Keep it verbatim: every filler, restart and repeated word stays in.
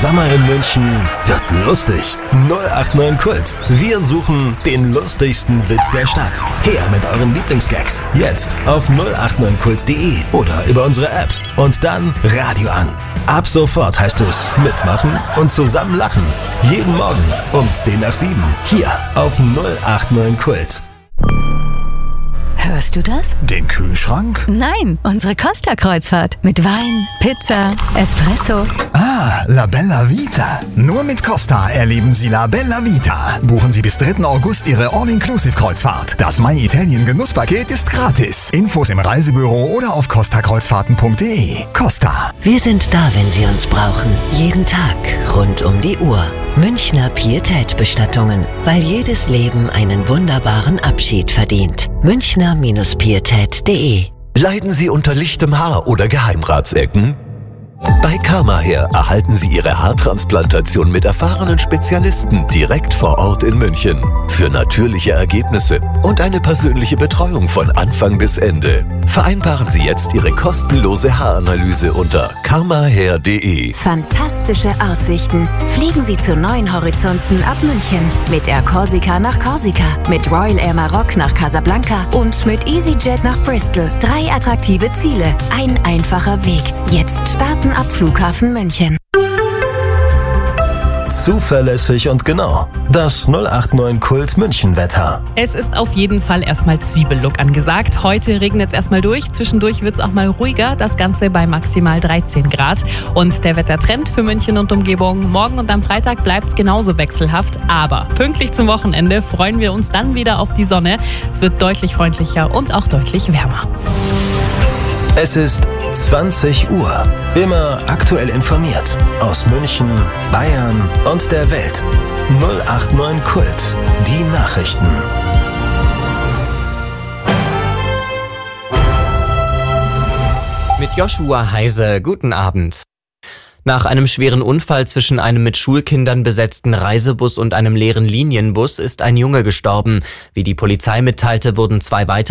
Sommer in München wird lustig. null acht neun Kult. Wir suchen den lustigsten Witz der Stadt. Her mit euren Lieblingsgags. Jetzt auf null acht neun kult punkt de oder über unsere App. Und dann Radio an. Ab sofort heißt es mitmachen und zusammen lachen. Jeden Morgen um zehn nach sieben. Hier auf null acht neun Kult. Hörst du das? Den Kühlschrank? Nein, unsere Costa-Kreuzfahrt. Mit Wein, Pizza, Espresso. Ah, La Bella Vita. Nur mit Costa erleben Sie La Bella Vita. Buchen Sie bis dritten August Ihre All-Inclusive-Kreuzfahrt. Das My Italien Genusspaket ist gratis. Infos im Reisebüro oder auf costa kreuzfahrten punkt de. Costa. Wir sind da, wenn Sie uns brauchen. Jeden Tag, rund um die Uhr. Münchner Pietät-Bestattungen. Weil jedes Leben einen wunderbaren Abschied verdient. Münchner Pietät punkt de. Leiden Sie unter lichtem Haar oder Geheimratsecken? Bei Karmahair erhalten Sie Ihre Haartransplantation mit erfahrenen Spezialisten direkt vor Ort in München. Für natürliche Ergebnisse und eine persönliche Betreuung von Anfang bis Ende. Vereinbaren Sie jetzt Ihre kostenlose Haaranalyse unter karmahair punkt de. Fantastische Aussichten. Fliegen Sie zu neuen Horizonten ab München. Mit Air Corsica nach Korsika, mit Royal Air Maroc nach Casablanca und mit EasyJet nach Bristol. Drei attraktive Ziele, ein einfacher Weg. Jetzt starten ab Flughafen München. Zuverlässig und genau. Das null acht neun Kult München Wetter. Es ist auf jeden Fall erstmal Zwiebellook angesagt. Heute regnet es erstmal durch. Zwischendurch wird es auch mal ruhiger. Das Ganze bei maximal dreizehn Grad. Und der Wettertrend für München und Umgebung. Morgen und am Freitag bleibt es genauso wechselhaft. Aber pünktlich zum Wochenende freuen wir uns dann wieder auf die Sonne. Es wird deutlich freundlicher und auch deutlich wärmer. Es ist zwanzig Uhr. Immer aktuell informiert. Aus München, Bayern und der Welt. null acht neun Kult. Die Nachrichten. Mit Joshua Heise, guten Abend. Nach einem schweren Unfall zwischen einem mit Schulkindern besetzten Reisebus und einem leeren Linienbus ist ein Junge gestorben. Wie die Polizei mitteilte, wurden zwei weitere